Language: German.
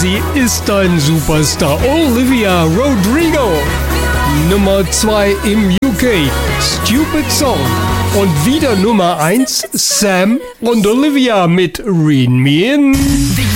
Sie ist ein Superstar. Olivia Rodrigo. Nummer 2 im UK. Stupid Song. Und wieder Nummer 1. Sam und Olivia mit Read Me In.